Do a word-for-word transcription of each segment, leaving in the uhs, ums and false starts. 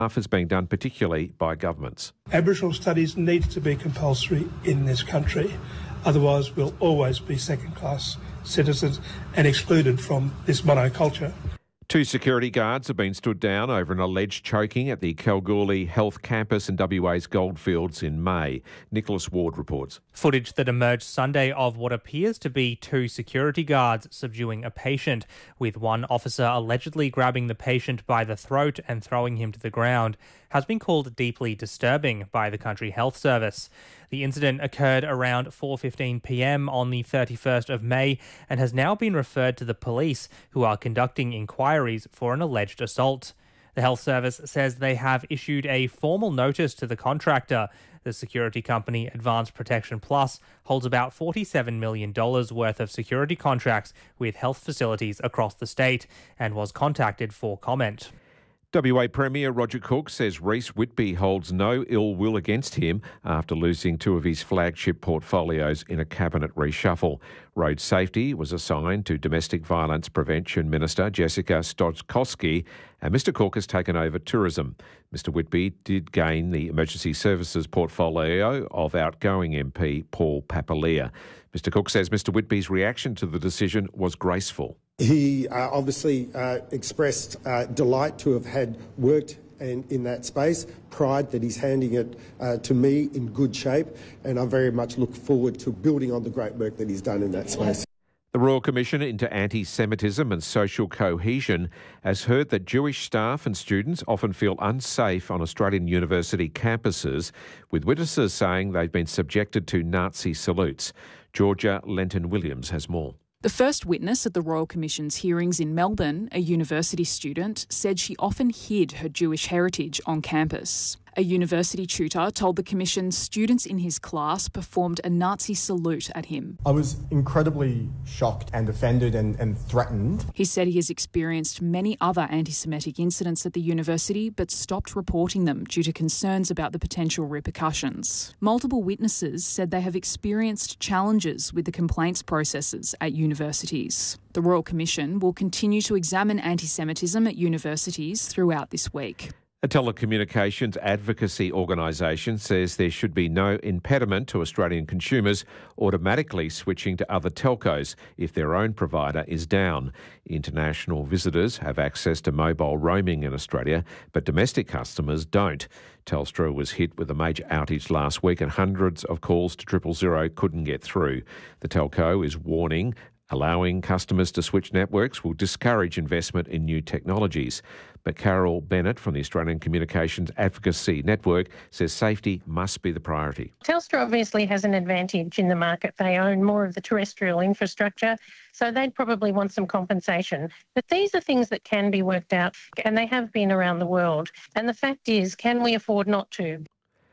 is being done, particularly by governments. Aboriginal studies need to be compulsory in this country. Otherwise, we'll always be second-class citizens and excluded from this monoculture. Two security guards have been stood down over an alleged choking at the Kalgoorlie Health Campus in W A's Goldfields in May. Nicholas Ward reports. Footage that emerged Sunday of what appears to be two security guards subduing a patient, with one officer allegedly grabbing the patient by the throat and throwing him to the ground, has been called deeply disturbing by the Country Health Service. The incident occurred around four fifteen p m on the thirty-first of May and has now been referred to the police, who are conducting inquiries for an alleged assault. The Health Service says they have issued a formal notice to the contractor. The security company Advanced Protection Plus holds about forty-seven million dollars worth of security contracts with health facilities across the state and was contacted for comment. W A Premier Roger Cook says Reece Whitby holds no ill will against him after losing two of his flagship portfolios in a cabinet reshuffle. Road safety was assigned to Domestic Violence Prevention Minister Jessica Stokowski, and Mr Cook has taken over tourism. Mr Whitby did gain the emergency services portfolio of outgoing M P Paul Papalia. Mr Cook says Mr Whitby's reaction to the decision was graceful. He uh, obviously uh, expressed uh, delight to have had worked in, in that space, pride that he's handing it uh, to me in good shape, and I very much look forward to building on the great work that he's done in that space. The Royal Commission into Anti-Semitism and Social Cohesion has heard that Jewish staff and students often feel unsafe on Australian university campuses, with witnesses saying they've been subjected to Nazi salutes. Georgia Lenton-Williams has more. The first witness at the Royal Commission's hearings in Melbourne, a university student, said she often hid her Jewish heritage on campus. A university tutor told the Commission students in his class performed a Nazi salute at him. I was incredibly shocked and offended and, and threatened. He said he has experienced many other anti-Semitic incidents at the university but stopped reporting them due to concerns about the potential repercussions. Multiple witnesses said they have experienced challenges with the complaints processes at universities. The Royal Commission will continue to examine anti-Semitism at universities throughout this week. A telecommunications advocacy organisation says there should be no impediment to Australian consumers automatically switching to other telcos if their own provider is down. International visitors have access to mobile roaming in Australia, but domestic customers don't. Telstra was hit with a major outage last week and hundreds of calls to triple zero couldn't get through. The telco is warning allowing customers to switch networks will discourage investment in new technologies. But Carol Bennett from the Australian Communications Advocacy Network says safety must be the priority. Telstra obviously has an advantage in the market. They own more of the terrestrial infrastructure, so they'd probably want some compensation. But these are things that can be worked out, and they have been around the world. And the fact is, can we afford not to?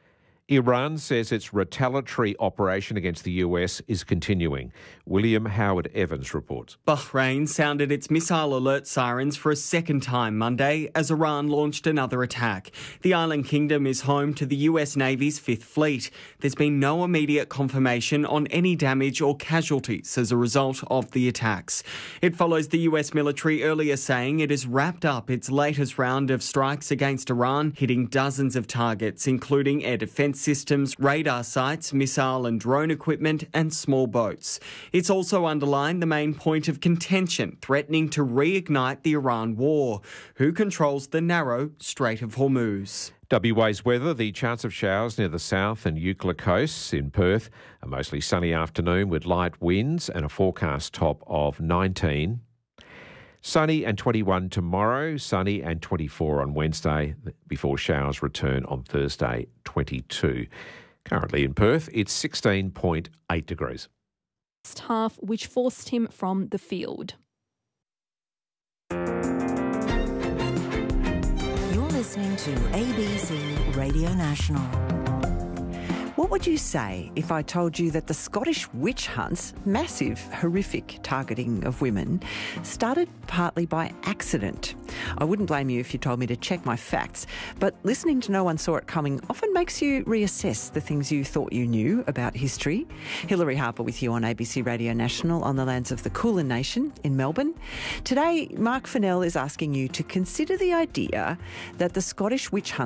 Iran says its retaliatory operation against the U S is continuing. William Howard Evans reports. Bahrain sounded its missile alert sirens for a second time Monday as Iran launched another attack. The island kingdom is home to the U S Navy's Fifth Fleet. There's been no immediate confirmation on any damage or casualties as a result of the attacks. It follows the U S military earlier saying it has wrapped up its latest round of strikes against Iran, hitting dozens of targets, including air defence systems, radar sites, missile and drone equipment and small boats. It's also underlined the main point of contention, threatening to reignite the Iran war. Who controls the narrow Strait of Hormuz? W A's weather, the chance of showers near the south and Eucla coasts in Perth. A mostly sunny afternoon with light winds and a forecast top of nineteen. Sunny and twenty-one tomorrow, sunny and twenty-four on Wednesday, before showers return on Thursday, twenty-two. Currently in Perth, it's sixteen point eight degrees. Half, which forced him from the field. You're listening to A B C Radio National. What would you say if I told you that the Scottish witch hunts, massive, horrific targeting of women, started partly by accident? I wouldn't blame you if you told me to check my facts, but listening to No One Saw It Coming often makes you reassess the things you thought you knew about history. Hilary Harper with you on A B C Radio National on the lands of the Kulin Nation in Melbourne. Today, Mark Fennell is asking you to consider the idea that the Scottish witch hunt